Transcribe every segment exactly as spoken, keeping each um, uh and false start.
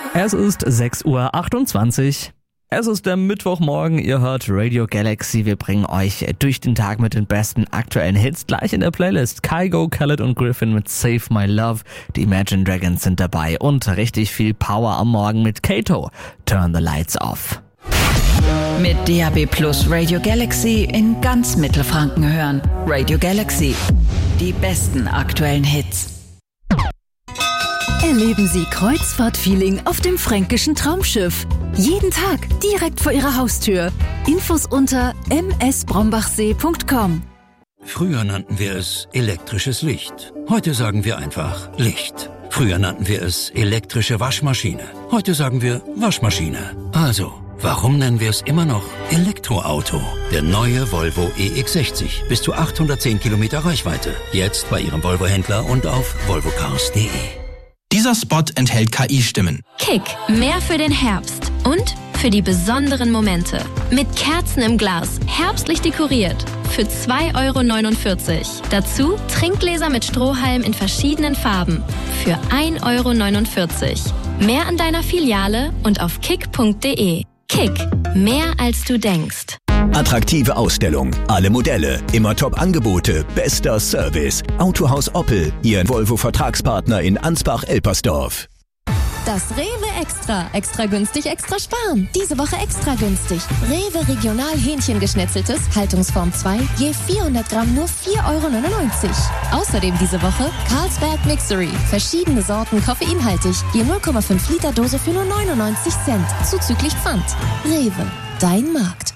Es ist sechs Uhr achtundzwanzig. Es ist der Mittwochmorgen, ihr hört Radio Galaxy. Wir bringen euch durch den Tag mit den besten aktuellen Hits. Gleich in der Playlist Kygo, Khaled und Griffin mit Save My Love. Die Imagine Dragons sind dabei und richtig viel Power am Morgen mit Kato. Turn the Lights Off. Mit D A B Plus Radio Galaxy in ganz Mittelfranken hören. Radio Galaxy. Die besten aktuellen Hits. Erleben Sie Kreuzfahrt-Feeling auf dem fränkischen Traumschiff. Jeden Tag direkt vor Ihrer Haustür. Infos unter m s brombachsee punkt com. Früher nannten wir es elektrisches Licht. Heute sagen wir einfach Licht. Früher nannten wir es elektrische Waschmaschine. Heute sagen wir Waschmaschine. Also, warum nennen wir es immer noch Elektroauto? Der neue Volvo E X sechzig. Bis zu achthundertzehn Kilometer Reichweite. Jetzt bei Ihrem Volvo-Händler und auf volvo cars punkt de. Dieser Spot enthält K I-Stimmen. Kick, mehr für den Herbst und für die besonderen Momente. Mit Kerzen im Glas, herbstlich dekoriert. Für zwei Euro neunundvierzig. Dazu Trinkgläser mit Strohhalm in verschiedenen Farben. Für ein Euro neunundvierzig. Mehr an deiner Filiale und auf kick punkt de. Kick, mehr als du denkst. Attraktive Ausstellung, alle Modelle, immer Top-Angebote, bester Service. Autohaus Oppel, Ihr Volvo-Vertragspartner in Ansbach-Elpersdorf. Das Rewe Extra. Extra günstig, extra sparen. Diese Woche extra günstig. Rewe Regional Hähnchengeschnetzeltes, Haltungsform zwei, je vierhundert Gramm nur vier Euro neunundneunzig. Außerdem diese Woche Carlsberg Mixery. Verschiedene Sorten koffeinhaltig. Je null Komma fünf Liter Dose für nur neunundneunzig Cent. Zuzüglich Pfand. Rewe, dein Markt.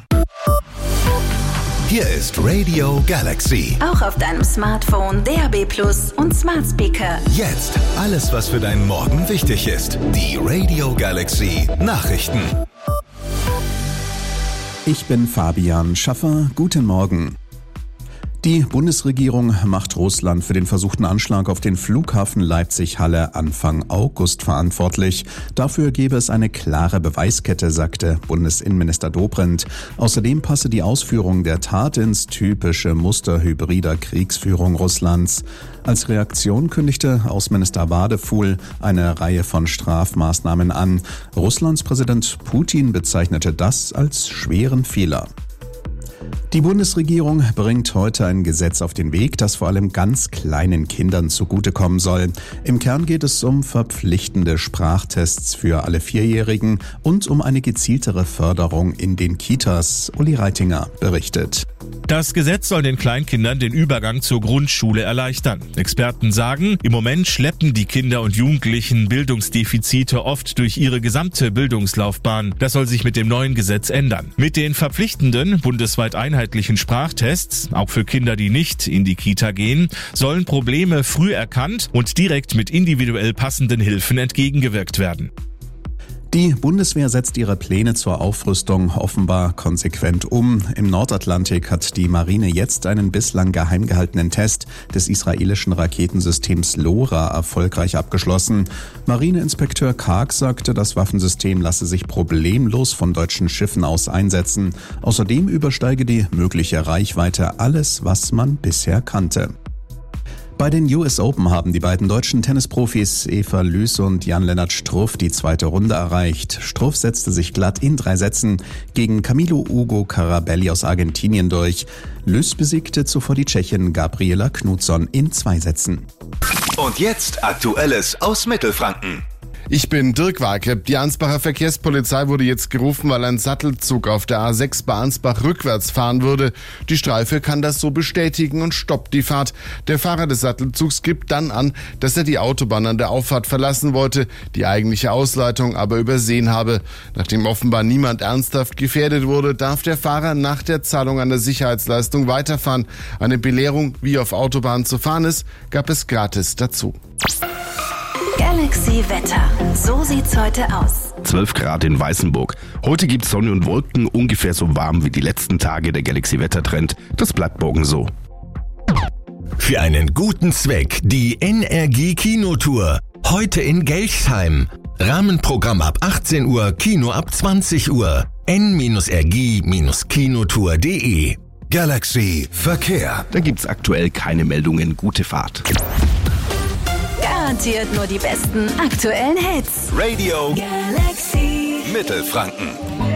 Hier ist Radio Galaxy. Auch auf deinem Smartphone, D A B Plus und Smart Speaker. Jetzt alles, was für deinen Morgen wichtig ist. Die Radio Galaxy Nachrichten. Ich bin Fabian Schaffer. Guten Morgen. Die Bundesregierung macht Russland für den versuchten Anschlag auf den Flughafen Leipzig-Halle Anfang August verantwortlich. Dafür gebe es eine klare Beweiskette, sagte Bundesinnenminister Dobrindt. Außerdem passe die Ausführung der Tat ins typische Muster hybrider Kriegsführung Russlands. Als Reaktion kündigte Außenminister Wadefuhl eine Reihe von Strafmaßnahmen an. Russlands Präsident Putin bezeichnete das als schweren Fehler. Die Bundesregierung bringt heute ein Gesetz auf den Weg, das vor allem ganz kleinen Kindern zugutekommen soll. Im Kern geht es um verpflichtende Sprachtests für alle Vierjährigen und um eine gezieltere Förderung in den Kitas. Uli Reitinger berichtet. Das Gesetz soll den Kleinkindern den Übergang zur Grundschule erleichtern. Experten sagen, im Moment schleppen die Kinder und Jugendlichen Bildungsdefizite oft durch ihre gesamte Bildungslaufbahn. Das soll sich mit dem neuen Gesetz ändern. Mit den verpflichtenden, bundesweit einheitlichen Sprachtests, auch für Kinder, die nicht in die Kita gehen, sollen Probleme früh erkannt und direkt mit individuell passenden Hilfen entgegengewirkt werden. Die Bundeswehr setzt ihre Pläne zur Aufrüstung offenbar konsequent um. Im Nordatlantik hat die Marine jetzt einen bislang geheim gehaltenen Test des israelischen Raketensystems LoRa erfolgreich abgeschlossen. Marineinspekteur Karg sagte, das Waffensystem lasse sich problemlos von deutschen Schiffen aus einsetzen. Außerdem übersteige die mögliche Reichweite alles, was man bisher kannte. Bei den U S Open haben die beiden deutschen Tennisprofis Eva Lüß und Jan-Lennart Struff die zweite Runde erreicht. Struff setzte sich glatt in drei Sätzen gegen Camilo Ugo Carabelli aus Argentinien durch. Lüß besiegte zuvor die Tschechin Gabriela Knutsson in zwei Sätzen. Und jetzt Aktuelles aus Mittelfranken. Ich bin Dirk Walke. Die Ansbacher Verkehrspolizei wurde jetzt gerufen, weil ein Sattelzug auf der A sechs bei Ansbach rückwärts fahren würde. Die Streife kann das so bestätigen und stoppt die Fahrt. Der Fahrer des Sattelzugs gibt dann an, dass er die Autobahn an der Auffahrt verlassen wollte, die eigentliche Ausleitung aber übersehen habe. Nachdem offenbar niemand ernsthaft gefährdet wurde, darf der Fahrer nach der Zahlung einer Sicherheitsleistung weiterfahren. Eine Belehrung, wie auf Autobahnen zu fahren ist, gab es gratis dazu. Galaxy Wetter. So sieht's heute aus. zwölf Grad in Weißenburg. Heute gibt's Sonne und Wolken, ungefähr so warm wie die letzten Tage. Der Galaxy Wettertrend, das bleibt morgen so. Für einen guten Zweck die Energie Kinotour. Heute in Gelchsheim. Rahmenprogramm ab achtzehn Uhr, Kino ab zwanzig Uhr. n r g kinotour punkt de. Galaxy Verkehr. Da gibt's aktuell keine Meldungen. Gute Fahrt. Garantiert nur die besten aktuellen Hits. Radio Galaxy Mittelfranken.